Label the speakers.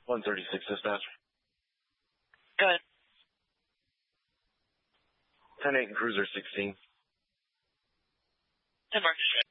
Speaker 1: 136 dispatch.
Speaker 2: Go ahead.
Speaker 1: 10-8 and cruiser 16.
Speaker 2: 10 mark.